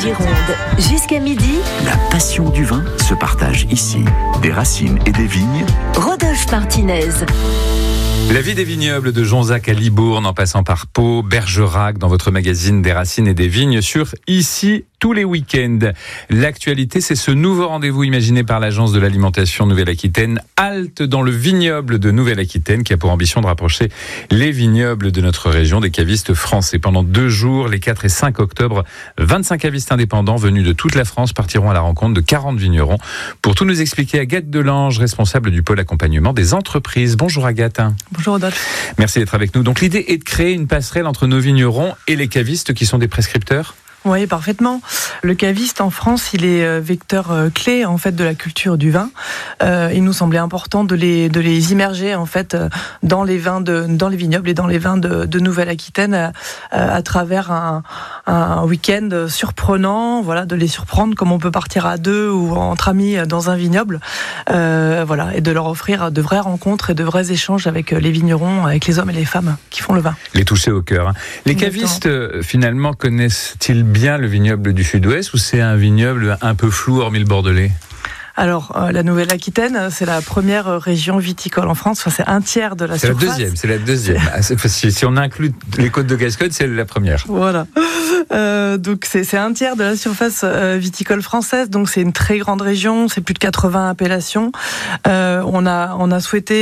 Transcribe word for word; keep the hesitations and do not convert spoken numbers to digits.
Gironde. Jusqu'à midi, La passion du vin se partage ici. Des racines et des vignes. Rodolphe Martinez. La vie des vignobles de Jonzac à Libourne, en passant par Pau, Bergerac, dans votre magazine des racines et des vignes, sur Ici tous les week-ends. L'actualité, c'est ce nouveau rendez-vous imaginé par l'Agence de l'alimentation Nouvelle-Aquitaine, Halte dans le vignoble de Nouvelle-Aquitaine, qui a pour ambition de rapprocher les vignobles de notre région des cavistes français. Pendant deux jours, les quatre et cinq octobre, vingt-cinq cavistes indépendants venus de toute la France partiront à la rencontre de quarante vignerons. Pour tout nous expliquer, Agathe Delange, responsable du pôle accompagnement des entreprises. Bonjour Agathe. Bonjour Rodolphe. Merci d'être avec nous. Donc l'idée est de créer une passerelle entre nos vignerons et les cavistes qui sont des prescripteurs ? Oui, parfaitement. Le caviste en France, il est vecteur clé en fait de la culture du vin. Euh, il nous semblait important de les de les immerger en fait dans les vins de dans les vignobles et dans les vins de, de Nouvelle-Aquitaine à, à travers un, un week-end surprenant. Voilà, de les surprendre comme on peut partir à deux ou entre amis dans un vignoble. Euh, voilà, et de leur offrir de vraies rencontres et de vrais échanges avec les vignerons, avec les hommes et les femmes qui font le vin. Les toucher au cœur. Hein. Les Exactement. cavistes finalement connaissent-ils bien le vignoble du Sud-Ouest ou c'est un vignoble un peu flou hormis le Bordelais ? Alors, euh, la Nouvelle-Aquitaine, c'est la première région viticole en France. Enfin, c'est un tiers de la C'est surface. la deuxième, c'est la deuxième. Ah, c'est facile. Si on inclut les côtes de Gascogne, c'est la première. Voilà. Euh, donc, c'est, c'est un tiers de la surface euh, viticole française. Donc, c'est une très grande région. C'est plus de quatre-vingts appellations. Euh, on a, on a souhaité